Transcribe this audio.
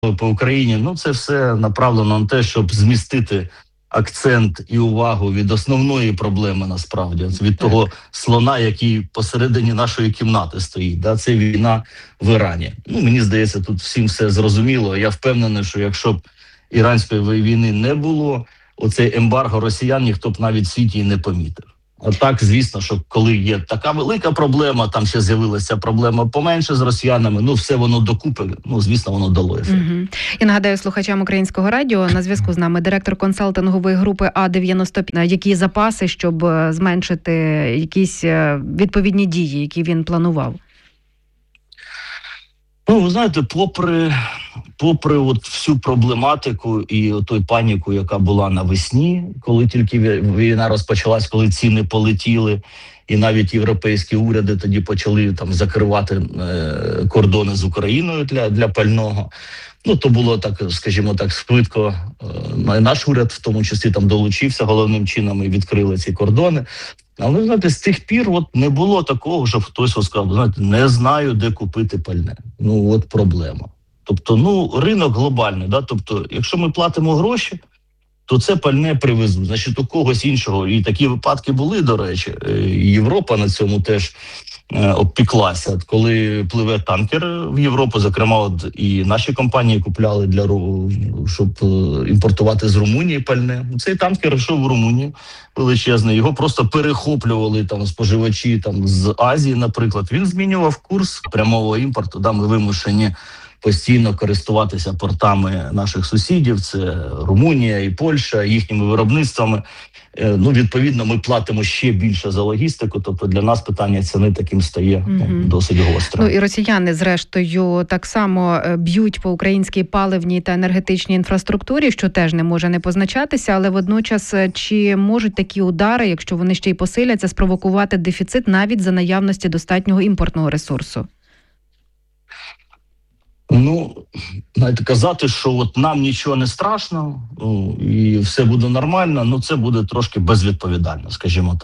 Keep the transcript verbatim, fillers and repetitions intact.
по Україні, ну це все направлено на те, щоб змістити акцент і увагу від основної проблеми, насправді, від того слона, який посередині нашої кімнати стоїть. Да? Це війна в Ірані. Ну, мені здається, тут всім все зрозуміло. Я впевнений, що якщо б іранської війни не було, оцей ембарго росіян ніхто б навіть в світі і не помітив. А так, звісно, що коли є така велика проблема, там ще з'явилася проблема поменше з росіянами, ну все воно докупи, ну звісно, воно дало ефект. Угу. Я нагадаю слухачам Українського радіо, на зв'язку з нами директор консалтингової групи А дев'яносто п'ять. Які запаси, щоб зменшити якісь відповідні дії, які він планував? Ну, ви знаєте, попри, попри от всю проблематику і той паніку, яка була навесні, коли тільки війна розпочалась, коли ціни полетіли, і навіть європейські уряди тоді почали там закривати е, кордони з Україною для, для пального. Ну, то було так, скажімо так, швидко. Е, наш уряд, в тому числі, там долучився головним чином і відкрили ці кордони. Але, знаєте, з тих пір от не було такого, щоб хтось сказав, знаєте, не знаю, де купити пальне. Ну, от проблема. Тобто, ну, ринок глобальний, да? Тобто, якщо ми платимо гроші, то це пальне привезуть. Значить, у когось іншого. І такі випадки були, до речі. Європа на цьому теж е, обпіклася. Коли пливе танкер в Європу, зокрема, от і наші компанії купляли, для щоб імпортувати з Румунії пальне. Цей танкер йшов в Румунію величезний. Його просто перехоплювали там споживачі там з Азії, наприклад. Він змінював курс прямого імпорту. Да, ми вимушені постійно користуватися портами наших сусідів, це Румунія і Польща, їхніми виробництвами. Ну, відповідно, ми платимо ще більше за логістику, тобто для нас питання ціни таким стає mm-hmm. досить гостро. Ну і росіяни, зрештою, так само б'ють по українській паливній та енергетичній інфраструктурі, що теж не може не позначатися, але водночас чи можуть такі удари, якщо вони ще й посиляться, спровокувати дефіцит навіть за наявності достатнього імпортного ресурсу? Ну, знаєте, казати, що от нам нічого не страшно, ну, і все буде нормально, ну це буде трошки безвідповідально, скажімо так.